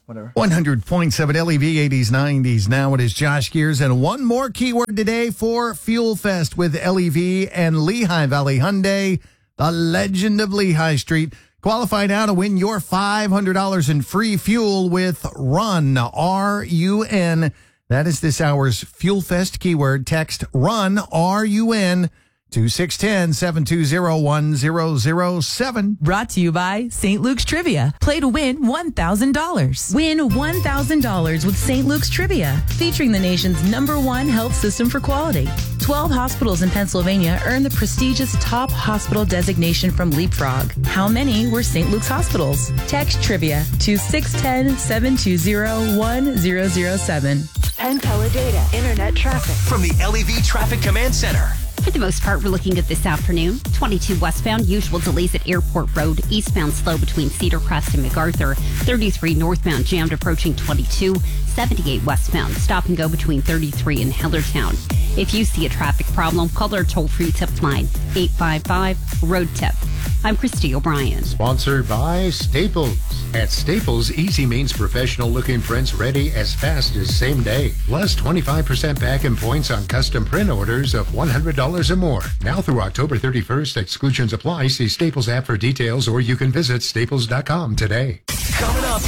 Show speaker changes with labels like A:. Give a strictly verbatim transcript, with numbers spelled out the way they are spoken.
A: whatever.
B: one hundred point seven L E V, eighties, nineties. Now it is Josh Gears, and one more keyword today for Fuel Fest with L E V and Lehigh Valley Hyundai, the legend of Lehigh Street. Qualify now to win your five hundred dollars in free fuel with RUN, R U N. That is this hour's Fuel Fest keyword. Text RUN, R U N, to six one zero, seven two zero, one zero zero seven.
C: Brought to you by Saint Luke's Trivia. Play to win one thousand dollars. Win one thousand dollars with Saint Luke's Trivia, featuring the nation's number one health system for quality. twelve hospitals in Pennsylvania earned the prestigious top hospital designation from Leapfrog. How many were Saint Luke's hospitals? Text Trivia to six one zero, seven two zero, one zero zero seven.
D: Penn Teledata Internet Traffic.
E: From the L E V Traffic Command Center.
F: For the most part, we're looking at this afternoon. twenty-two westbound, usual delays at Airport Road. Eastbound slow between Cedar Crest and MacArthur. thirty-three northbound jammed approaching twenty-two. seventy-eight westbound, stop and go between thirty-three and Hellertown. If you see a traffic problem, call our toll-free tip line, eight five five, road tip. I'm Christy O'Brien.
G: Sponsored by Staples. At Staples, easy means professional-looking prints ready as fast as same day. Plus twenty-five percent back in points on custom print orders of one hundred dollars or more. Now through October thirty-first, exclusions apply. See Staples app for details, or you can visit staples dot com today.
E: Coming up